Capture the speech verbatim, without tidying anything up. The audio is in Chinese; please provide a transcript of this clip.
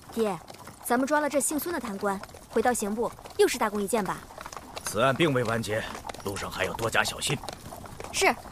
爹，咱们抓了这姓孙的贪官，回到刑部又是大功一件吧？ 此案并未完结，路上还要多加小心。 是。